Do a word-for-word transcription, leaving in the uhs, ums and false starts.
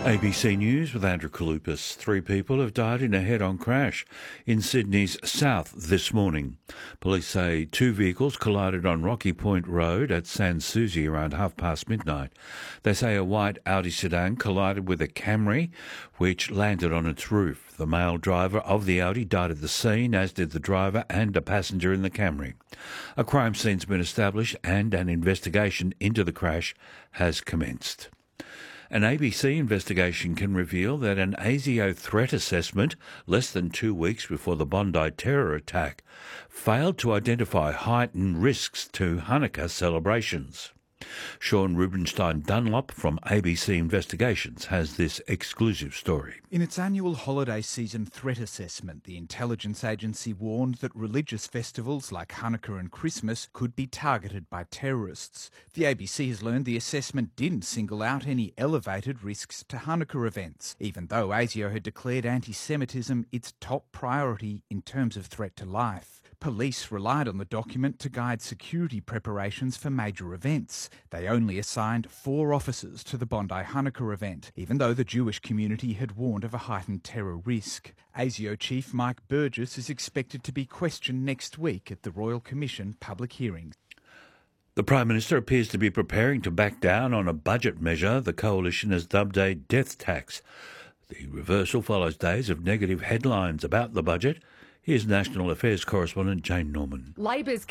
A B C News with Andrew Kalupas. Three people have died in a head-on crash in Sydney's south this morning. Police say two vehicles collided on Rocky Point Road at Sans Souci around half past midnight. They say a white Audi sedan collided with a Camry, which landed on its roof. The male driver of the Audi died at the scene, as did the driver and a passenger in the Camry. A crime scene's been established and an investigation into the crash has commenced. An A B C investigation can reveal that an ASIO threat assessment, less than two weeks before the Bondi terror attack, failed to identify heightened risks to Hanukkah celebrations. Sean Rubenstein Dunlop from A B C Investigations has this exclusive story. In its annual holiday season threat assessment, the intelligence agency warned that religious festivals like Hanukkah and Christmas could be targeted by terrorists. The A B C has learned the assessment didn't single out any elevated risks to Hanukkah events, even though ASIO had declared anti-Semitism its top priority in terms of threat to life. Police relied on the document to guide security preparations for major events. They only assigned four officers to the Bondi Hanukkah event, even though the Jewish community had warned of a heightened terror risk. ASIO Chief Mike Burgess is expected to be questioned next week at the Royal Commission public hearing. The Prime Minister appears to be preparing to back down on a budget measure the Coalition has dubbed a death tax. The reversal follows days of negative headlines about the budget. Here's National Affairs correspondent Jane Norman. Labor's